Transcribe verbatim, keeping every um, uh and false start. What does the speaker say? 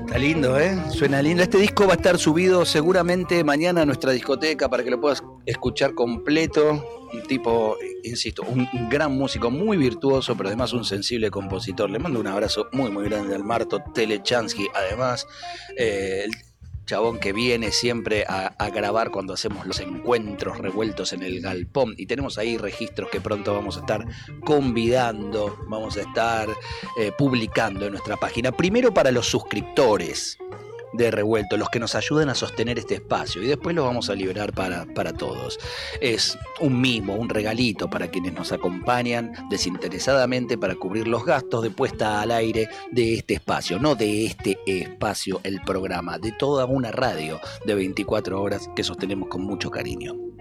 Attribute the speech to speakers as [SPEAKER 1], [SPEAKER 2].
[SPEAKER 1] Está lindo, ¿eh? Suena lindo. Este disco va a estar subido seguramente mañana a nuestra discoteca para que lo puedas escuchar completo. Un tipo, insisto, un gran músico, muy virtuoso, pero además un sensible compositor. Le mando un abrazo muy, muy grande al Marto Telechansky. Además, eh, el chabón que viene siempre a, a grabar cuando hacemos los encuentros revueltos en el galpón, y tenemos ahí registros que pronto vamos a estar convidando, vamos a estar eh, publicando en nuestra página, primero para los suscriptores de Revuelto, los que nos ayudan a sostener este espacio, y después lo vamos a liberar para, para todos. Es un mimo, un regalito para quienes nos acompañan desinteresadamente para cubrir los gastos de puesta al aire de este espacio, no de este espacio, el programa, de toda una radio de veinticuatro horas que sostenemos con mucho cariño.